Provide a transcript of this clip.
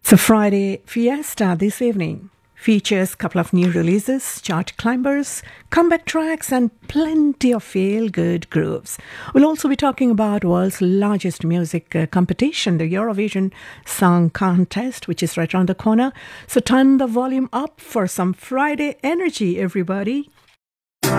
So Friday Fiesta this evening features a couple of new releases, chart climbers, comeback tracks and plenty of feel-good grooves. We'll also be talking about world's largest music competition, the Eurovision Song Contest, which is right around the corner. So turn the volume up for some Friday energy, everybody.